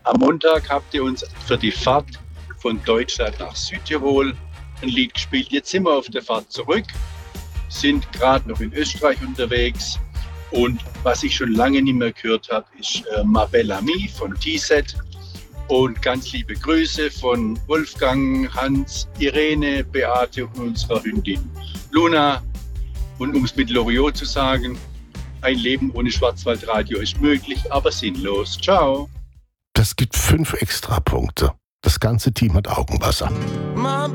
Am Montag habt ihr uns für die Fahrt von Deutschland nach Südtirol ein Lied gespielt. Jetzt sind wir auf der Fahrt zurück, sind gerade noch in Österreich unterwegs. Und was ich schon lange nicht mehr gehört habe, ist Ma Belle Amie von TZ. Und ganz liebe Grüße von Wolfgang, Hans, Irene, Beate und unserer Hündin Luna. Und um es mit Loriot zu sagen, ein Leben ohne Schwarzwaldradio ist möglich, aber sinnlos. Ciao. Das gibt 5 Extrapunkte. Das ganze Team hat Augenwasser. My